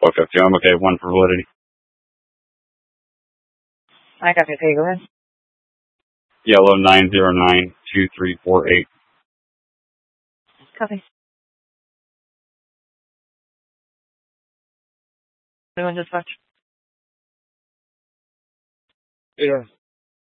Okay, I'm okay. One for validity. I got you. Okay, go ahead. Yellow 9092348. Copy. Anyone dispatch? Yeah.